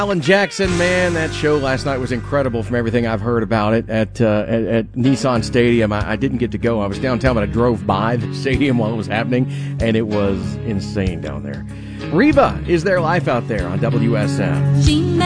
Alan Jackson, man, that show last night was incredible from everything I've heard about it at Nissan Stadium. I didn't get to go. I was downtown, but I drove by the stadium while it was happening, and it was insane down there. Reba is their life out there on WSM.